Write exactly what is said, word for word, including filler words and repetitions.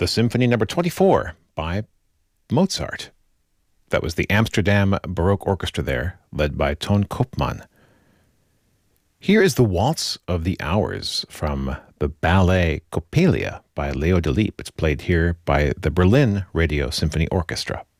the Symphony Number twenty-four by Mozart. That was the Amsterdam Baroque Orchestra there, led by Ton Koopman. Here is the Waltz of the Hours from the ballet Coppelia by Leo Delibes. It's played here by the Berlin Radio Symphony Orchestra.